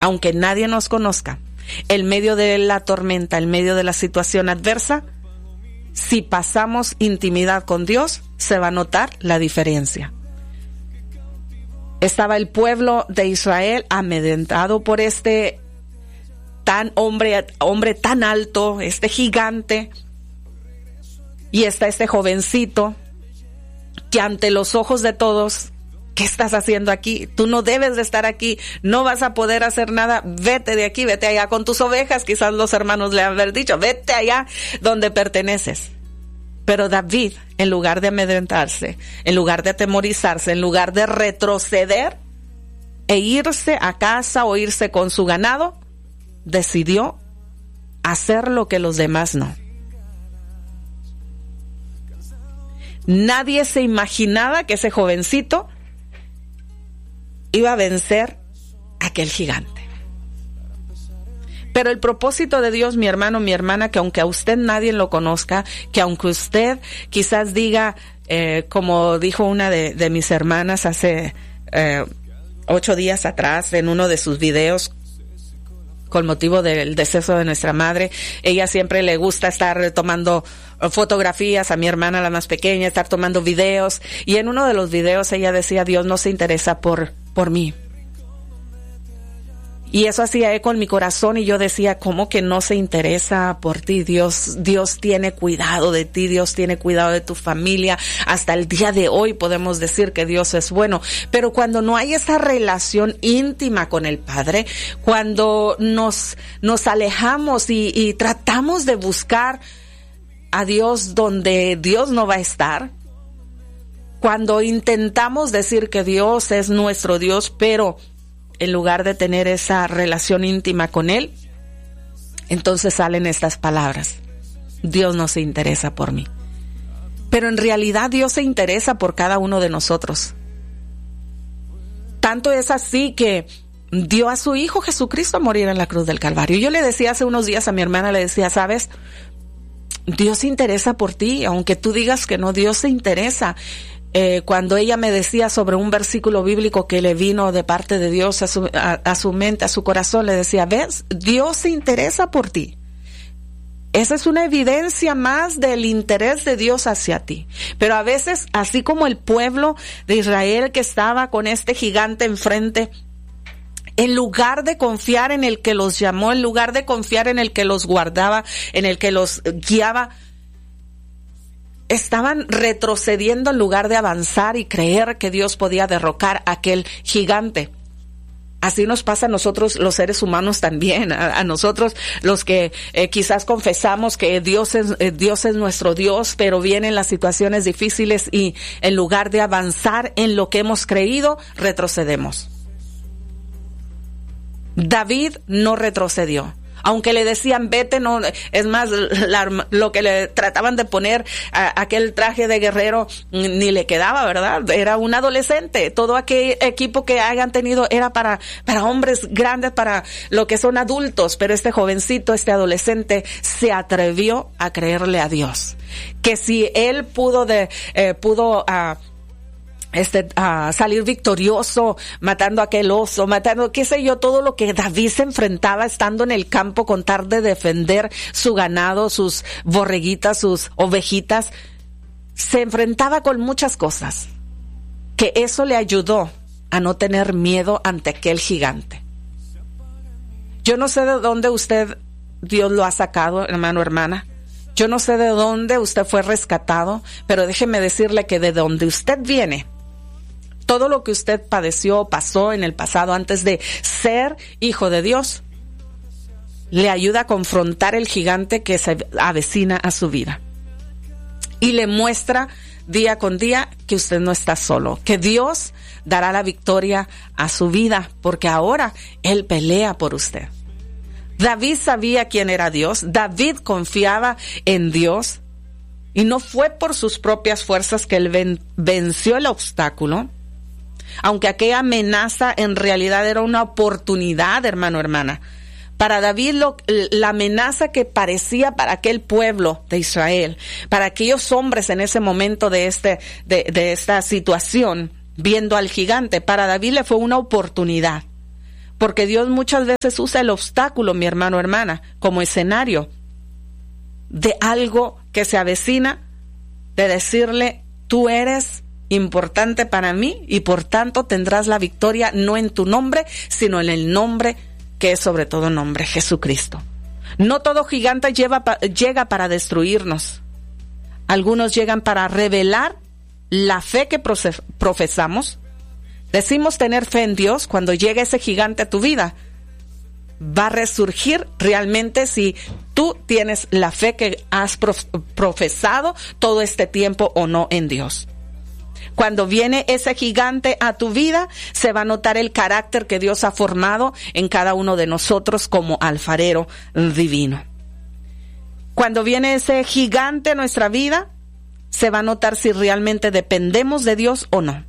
aunque nadie nos conozca, en medio de la tormenta, en medio de la situación adversa, si pasamos intimidad con Dios, se va a notar la diferencia. Estaba el pueblo de Israel amedrentado por este hombre tan alto, este gigante, y está este jovencito que ante los ojos de todos, ¿qué estás haciendo aquí? Tú no debes de estar aquí, no vas a poder hacer nada, vete de aquí, vete allá con tus ovejas. Quizás los hermanos le han dicho, vete allá donde perteneces. Pero David, en lugar de amedrentarse, en lugar de atemorizarse, en lugar de retroceder e irse a casa o irse con su ganado, decidió hacer lo que los demás no. Nadie se imaginaba que ese jovencito iba a vencer a aquel gigante. Pero el propósito de Dios, mi hermano, mi hermana, que aunque a usted nadie lo conozca, que aunque usted quizás diga, como dijo una de mis hermanas hace 8 días atrás en uno de sus videos, con motivo del deceso de nuestra madre, ella siempre le gusta estar tomando fotografías, a mi hermana la más pequeña, estar tomando videos, y en uno de los videos ella decía, Dios no se interesa por mí. Y eso hacía eco en mi corazón y yo decía, ¿cómo que no se interesa por ti? Dios tiene cuidado de ti, Dios tiene cuidado de tu familia. Hasta el día de hoy podemos decir que Dios es bueno. Pero cuando no hay esa relación íntima con el Padre, cuando nos alejamos y tratamos de buscar a Dios donde Dios no va a estar, cuando intentamos decir que Dios es nuestro Dios, pero en lugar de tener esa relación íntima con Él, entonces salen estas palabras: Dios no se interesa por mí. Pero en realidad Dios se interesa por cada uno de nosotros. Tanto es así que dio a su Hijo Jesucristo a morir en la cruz del Calvario. Yo le decía hace unos días a mi hermana, le decía, ¿sabes? Dios se interesa por ti, aunque tú digas que no, Dios se interesa. Cuando ella me decía sobre un versículo bíblico que le vino de parte de Dios a su mente, a su corazón, le decía, ¿ves? Dios se interesa por ti. Esa es una evidencia más del interés de Dios hacia ti. Pero a veces, así como el pueblo de Israel que estaba con este gigante enfrente, en lugar de confiar en el que los llamó, en lugar de confiar en el que los guardaba, en el que los guiaba, estaban retrocediendo en lugar de avanzar y creer que Dios podía derrocar a aquel gigante. Así nos pasa a nosotros los seres humanos también, a nosotros los que quizás confesamos que Dios es nuestro Dios, pero vienen las situaciones difíciles y en lugar de avanzar en lo que hemos creído, retrocedemos. David no retrocedió. Aunque le decían vete, no, es más, lo que le trataban de poner a aquel traje de guerrero ni le quedaba, ¿verdad? Era un adolescente. Todo aquel equipo que hayan tenido era para hombres grandes, para lo que son adultos. Pero este jovencito, este adolescente, se atrevió a creerle a Dios. Que si él pudo salir victorioso, matando a aquel oso, matando, qué sé yo, todo lo que David se enfrentaba estando en el campo con tal de defender su ganado, sus borreguitas, sus ovejitas, se enfrentaba con muchas cosas, que eso le ayudó a no tener miedo ante aquel gigante. Yo no sé de dónde Dios lo ha sacado, hermano, hermana. Yo no sé de dónde usted fue rescatado, pero déjeme decirle que de donde usted viene, todo lo que usted padeció, pasó en el pasado antes de ser hijo de Dios, le ayuda a confrontar el gigante que se avecina a su vida. Y le muestra día con día que usted no está solo, que Dios dará la victoria a su vida, porque ahora Él pelea por usted. David sabía quién era Dios, David confiaba en Dios, y no fue por sus propias fuerzas que él venció el obstáculo, aunque aquella amenaza en realidad era una oportunidad, hermano, hermana. Para David la amenaza que parecía para aquel pueblo de Israel, para aquellos hombres en ese momento de esta situación, viendo al gigante, para David le fue una oportunidad. Porque Dios muchas veces usa el obstáculo, mi hermano, hermana, como escenario de algo que se avecina, de decirle, tú eres importante para mí y por tanto tendrás la victoria no en tu nombre, sino en el nombre que es sobre todo nombre, Jesucristo. No todo gigante llega para destruirnos. Algunos llegan para revelar la fe que profesamos. Decimos tener fe en Dios. Cuando llega ese gigante a tu vida, va a resurgir realmente si tú tienes la fe que has profesado todo este tiempo o no en Dios. Cuando viene ese gigante a tu vida, se va a notar el carácter que Dios ha formado en cada uno de nosotros como alfarero divino. Cuando viene ese gigante a nuestra vida, se va a notar si realmente dependemos de Dios o no.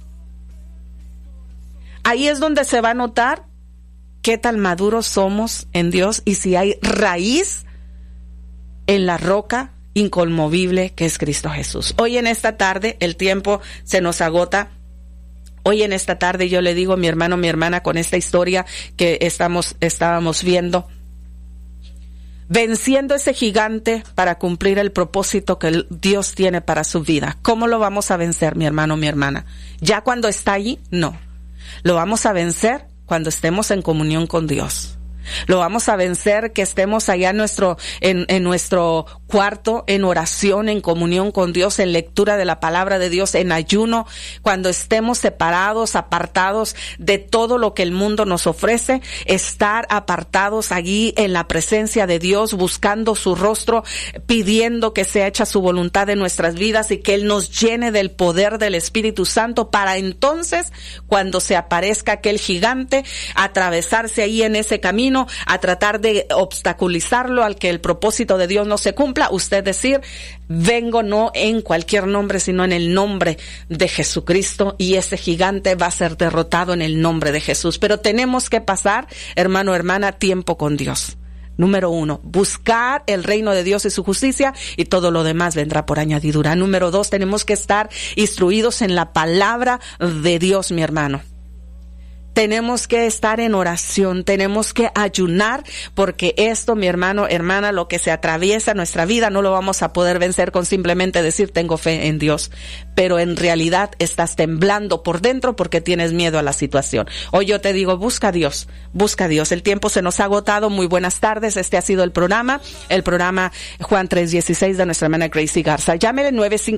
Ahí es donde se va a notar qué tan maduros somos en Dios y si hay raíz en la roca inconmovible que es Cristo Jesús. Hoy en esta tarde, el tiempo se nos agota. Hoy en esta tarde yo le digo a mi hermano, mi hermana, con esta historia que estábamos viendo, venciendo ese gigante para cumplir el propósito que Dios tiene para su vida. ¿Cómo lo vamos a vencer, mi hermano, mi hermana? ¿Ya cuando está allí? No. Lo vamos a vencer cuando estemos en comunión con Dios. Lo vamos a vencer que estemos allá en nuestro cuarto, en oración, en comunión con Dios, en lectura de la palabra de Dios, en ayuno, cuando estemos separados, apartados de todo lo que el mundo nos ofrece, estar apartados allí en la presencia de Dios, buscando su rostro, pidiendo que sea hecha su voluntad en nuestras vidas y que Él nos llene del poder del Espíritu Santo para entonces, cuando se aparezca aquel gigante, atravesarse ahí en ese camino, a tratar de obstaculizarlo al que el propósito de Dios no se cumpla, usted decir, vengo no en cualquier nombre, sino en el nombre de Jesucristo, y ese gigante va a ser derrotado en el nombre de Jesús. Pero tenemos que pasar, hermano, hermana, tiempo con Dios. Número 1, buscar el reino de Dios y su justicia, y todo lo demás vendrá por añadidura. Número 2, tenemos que estar instruidos en la palabra de Dios, mi hermano. Tenemos que estar en oración, tenemos que ayunar, porque esto, mi hermano, hermana, lo que se atraviesa en nuestra vida no lo vamos a poder vencer con simplemente decir tengo fe en Dios, pero en realidad estás temblando por dentro porque tienes miedo a la situación. Hoy yo te digo, busca a Dios, busca a Dios. El tiempo se nos ha agotado. Muy buenas tardes. Este ha sido el programa Juan 3:16 de nuestra hermana Gracie Garza. Llámele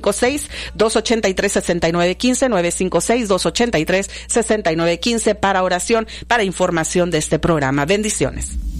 956-283-6915, 956-283-6915 para oración, para información de este programa. Bendiciones.